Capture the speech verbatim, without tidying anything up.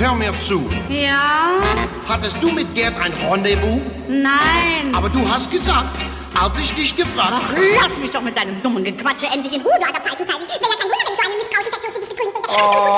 hör mir zu. Ja? Hattest du mit Gerd ein Rendezvous? Nein. Aber du hast gesagt, als ich dich gefragt Ach, habe... lass mich doch mit deinem dummen Gequatsche endlich in Ruhe, du alter Pfeifenzeit. Es wäre ja kein Wunder, wenn ich so einen misstrauischen Tektus wie dich gegründet hätte. Oh.